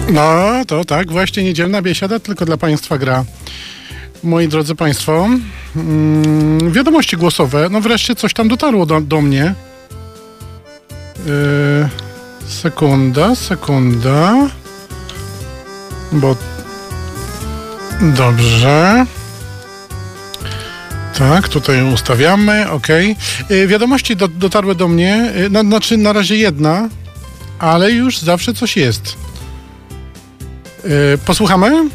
No, to tak, właśnie niedzielna biesiada tylko dla Państwa gra. Moi drodzy Państwo, wiadomości głosowe, no wreszcie coś tam dotarło do mnie. Sekunda, bo dobrze. Tak, tutaj ustawiamy, okej. Wiadomości dotarły do mnie, znaczy na razie jedna, ale już zawsze coś jest. Posłuchamy?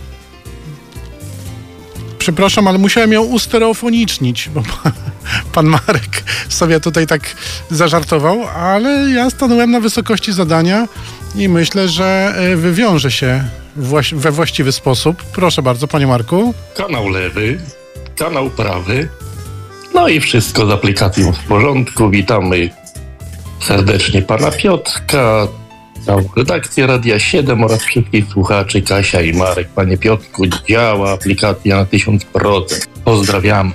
Przepraszam, ale musiałem ją ustereofonicznić, bo pan Marek sobie tutaj tak zażartował, ale ja stanąłem na wysokości zadania i myślę, że wywiąże się we właściwy sposób. Proszę bardzo, panie Marku. Kanał lewy, kanał prawy, no i wszystko z aplikacją w porządku. Witamy serdecznie pana Piotrka, całą redakcję Radia 7 oraz wszystkich słuchaczy, Kasia i Marek. Panie Piotrku, działa aplikacja na 1000%. Pozdrawiam.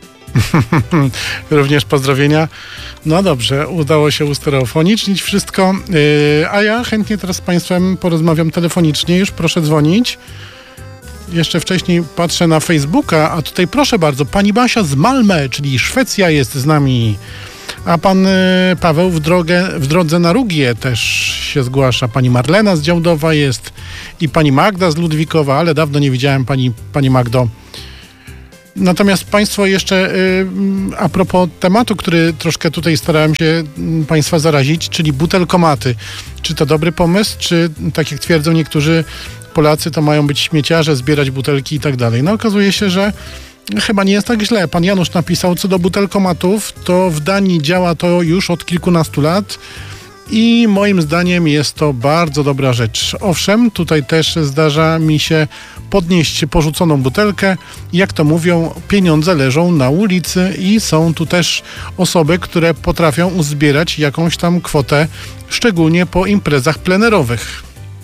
Również pozdrowienia. No dobrze, udało się ustereofonicznić wszystko, a ja chętnie teraz z Państwem porozmawiam telefonicznie. Już proszę dzwonić. Jeszcze wcześniej patrzę na Facebooka, a tutaj proszę bardzo, pani Basia z Malmö, czyli Szwecja jest z nami. A pan Paweł w drodze na Rugię też się zgłasza. Pani Marlena z Działdowa jest i pani Magda z Ludwikowa, ale dawno nie widziałem pani Magdo. Natomiast Państwo jeszcze a propos tematu, który troszkę tutaj starałem się Państwa zarazić, czyli butelkomaty. Czy to dobry pomysł, czy tak jak twierdzą niektórzy Polacy, to mają być śmieciarze, zbierać butelki i tak dalej. No okazuje się, że chyba nie jest tak źle. Pan Janusz napisał, co do butelkomatów, to w Danii działa to już od kilkunastu lat i moim zdaniem jest to bardzo dobra rzecz. Owszem, tutaj też zdarza mi się podnieść porzuconą butelkę. Jak to mówią, pieniądze leżą na ulicy i są tu też osoby, które potrafią uzbierać jakąś tam kwotę, szczególnie po imprezach plenerowych.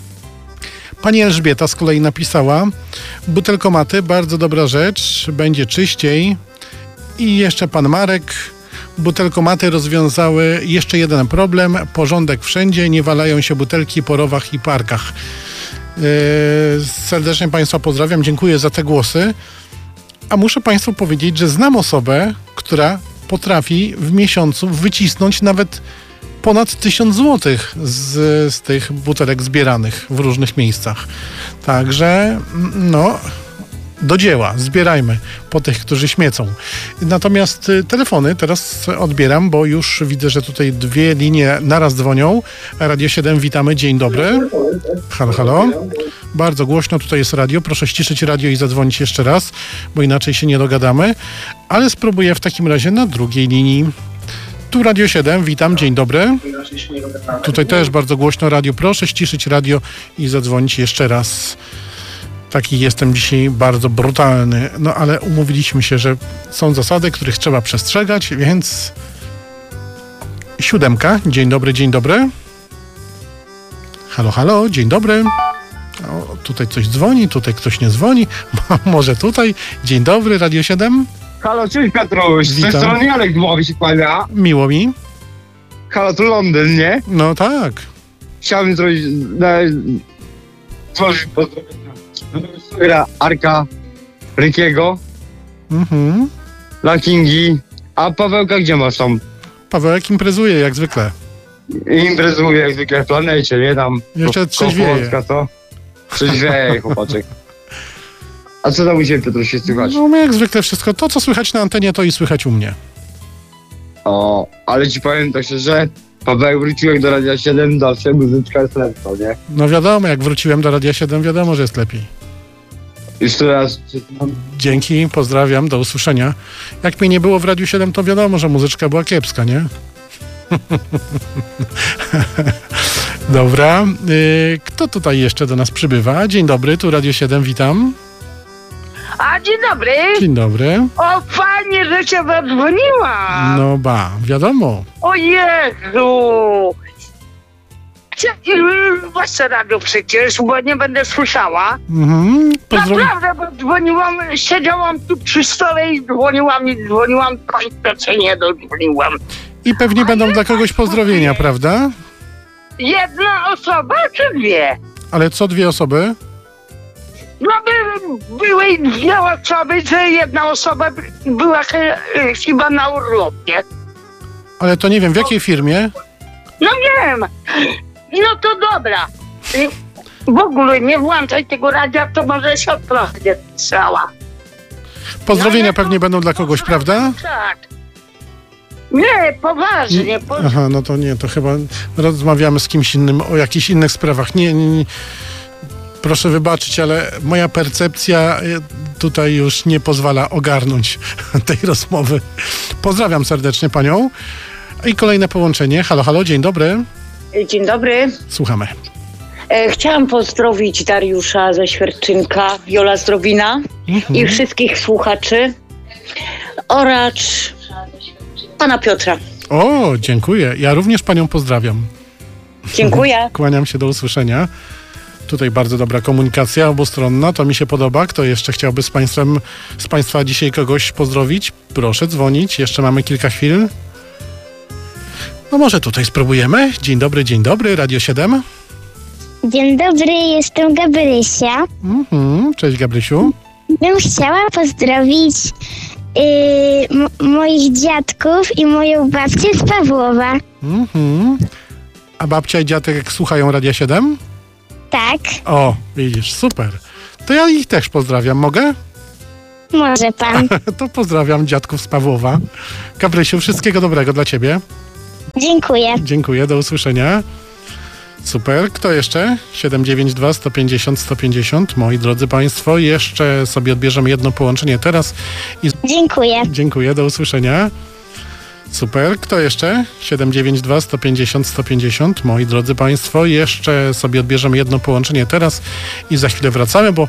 Pani Elżbieta z kolei napisała, butelkomaty, bardzo dobra rzecz, będzie czyściej. I jeszcze pan Marek, butelkomaty rozwiązały jeszcze jeden problem, porządek wszędzie, nie walają się butelki po rowach i parkach. Serdecznie Państwa pozdrawiam, dziękuję za te głosy. A muszę Państwu powiedzieć, że znam osobę, która potrafi w miesiącu wycisnąć nawet ponad 1000 złotych z tych butelek zbieranych w różnych miejscach. Także, no, do dzieła, zbierajmy po tych, którzy śmiecą. Natomiast telefony teraz odbieram, bo już widzę, że tutaj dwie linie naraz dzwonią. Radio 7, witamy, dzień dobry. Halo, halo. Bardzo głośno tutaj jest radio, proszę ściszyć radio i zadzwonić jeszcze raz, bo inaczej się nie dogadamy. Ale spróbuję w takim razie na drugiej linii. Tu Radio 7, witam, dzień dobry. Tutaj też bardzo głośno radio, proszę ściszyć radio i zadzwonić jeszcze raz. Taki jestem dzisiaj bardzo brutalny, no ale umówiliśmy się, że są zasady, których trzeba przestrzegać, więc 7, dzień dobry, dzień dobry. Halo, halo, dzień dobry. O, tutaj coś dzwoni, tutaj ktoś nie dzwoni, może tutaj. Dzień dobry, Radio 7. Halo, cześć Piotruś, z tej strony Jarek Dmowi się kłania. Miło mi. Halo, tu Londyn, nie? No tak. Chciałbym zrobić pozdrowienia Arka, Rykiego, Lakingi, a Pawełka gdzie masz tam? Pawełek imprezuje jak zwykle. Imprezuje jak zwykle w planecie, nie? Tam jeszcze trzeźwieje. Co? Trzeźwieje, chłopaczek. A co tam u Ciebie, Piotruś, się słychać? No jak zwykle wszystko. To, co słychać na antenie, to i słychać u mnie. O, ale Ci powiem tak szczerze, Paweł, wróciłem do Radia 7, zawsze muzyczka jest lepsza, nie? No wiadomo, jak wróciłem do Radia 7, wiadomo, że jest lepiej. Jeszcze raz. Dzięki, pozdrawiam, do usłyszenia. Jak mnie nie było w Radiu 7, to wiadomo, że muzyczka była kiepska, nie? Dobra. Kto tutaj jeszcze do nas przybywa? Dzień dobry, tu Radio 7, witam. A, dzień dobry. Dzień dobry. O, fajnie, że się zadzwoniła. No wiadomo. O Jezu. Właśnie radio przecież, bo nie będę słyszała. Naprawdę, bo dzwoniłam, siedziałam tu przy stole i dzwoniłam, to się nie dodzwoniłam. I pewnie będą dla kogoś pozdrowienia, prawda? Jedna osoba czy dwie? Ale co 2 osoby? No były 2 osoby, że jedna osoba była chyba na urlopie. Ale to nie wiem, w jakiej firmie? No wiem. No to dobra. W ogóle nie włączaj tego radia, to może siostra będzie pisała. Pozdrowienia pewnie będą dla kogoś, prawda? Tak. Nie, poważnie. Aha, no to nie, to chyba rozmawiamy z kimś innym o jakichś innych sprawach. Nie. Proszę wybaczyć, ale moja percepcja tutaj już nie pozwala ogarnąć tej rozmowy. Pozdrawiam serdecznie panią. I kolejne połączenie. Halo, halo, dzień dobry. Dzień dobry. Słuchamy. Chciałam pozdrowić Dariusza ze Świerczynka, Jola Zdrowina i wszystkich słuchaczy oraz pana Piotra. O, dziękuję. Ja również panią pozdrawiam. Dziękuję. Kłaniam się, do usłyszenia. Tutaj bardzo dobra komunikacja obustronna, to mi się podoba. Kto jeszcze chciałby z państwa dzisiaj kogoś pozdrowić? Proszę dzwonić, jeszcze mamy kilka chwil. No może tutaj spróbujemy. Dzień dobry, Radio 7. Dzień dobry, jestem Gabrysia. Cześć Gabrysiu. Bym chciała pozdrowić moich dziadków i moją babcię z Pawłowa. A babcia i dziadek słuchają Radia 7? Tak, O, widzisz, super. To ja ich też pozdrawiam, mogę? może pan. To pozdrawiam dziadków z Pawłowa. Gabrysiu, wszystkiego dobrego dla ciebie. Dziękuję. Dziękuję, do usłyszenia. Super. Kto jeszcze? 792 150 150. Moi drodzy państwo, jeszcze sobie odbierzemy jedno połączenie teraz. Dziękuję. Dziękuję, do usłyszenia. Super. Kto jeszcze? 792 150 150. Moi drodzy państwo, jeszcze sobie odbierzemy jedno połączenie teraz i za chwilę wracamy, bo